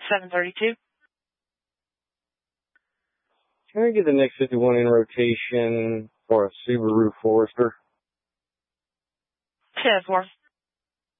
732. Can I get the next 51 in rotation for a Subaru Forester? 10-4.